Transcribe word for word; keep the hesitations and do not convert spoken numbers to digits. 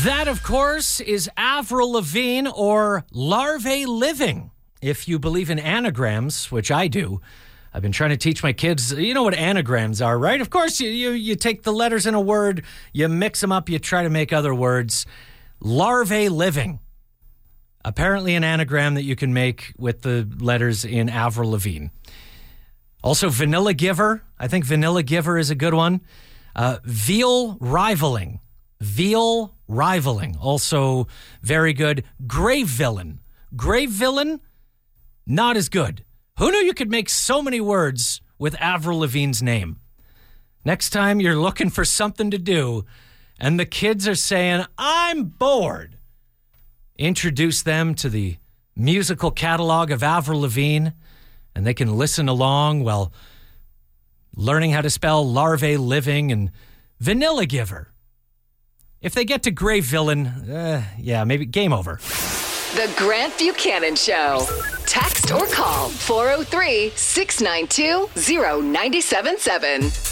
That, of course, is Avril Lavigne, or Larvae Living, if you believe in anagrams, which I do. I've been trying to teach my kids, you know what anagrams are, right? Of course, you, you, you take the letters in a word, you mix them up, you try to make other words. Larvae Living. Apparently an anagram that you can make with the letters in Avril Lavigne. Also, Vanilla Giver. I think Vanilla Giver is a good one. Uh, veal Rivaling. Veal Rivaling. Also very good. Grave Villain. Grave Villain, not as good. Who knew you could make so many words with Avril Lavigne's name? Next time you're looking for something to do and the kids are saying, I'm bored, introduce them to the musical catalog of Avril Lavigne, and they can listen along while learning how to spell Larvae Living and Vanilla Giver. If they get to Grave Villain, uh, yeah, maybe game over. The Grant Buchanan Show. Text or call four oh three, six nine two, oh nine seven seven.